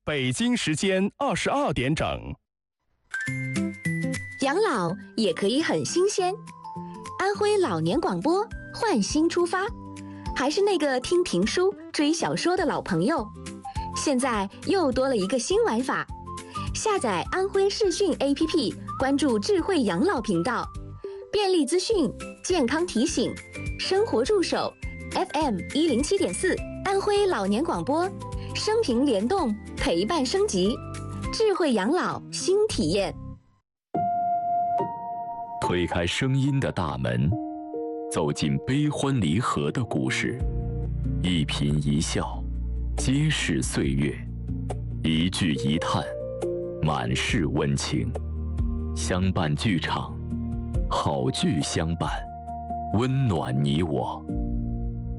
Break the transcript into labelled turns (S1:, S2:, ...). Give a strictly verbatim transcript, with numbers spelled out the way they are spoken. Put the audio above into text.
S1: 北京时间二十二点整。
S2: 养老也可以很新鲜。安徽老年广播换新出发，还是那个听评书、追小说的老朋友，现在又多了一个新玩法。下载安徽视讯 A P P， 关注智慧养老频道，便利资讯、健康提醒、生活助手 F M 一零七点四，安徽老年广播，生平联动，陪伴升级，智慧养老新体验。
S3: 推开声音的大门，走进悲欢离合的故事，一颦一笑，皆是岁月；一句一叹，满是温情。相伴剧场，好剧相伴，温暖你我。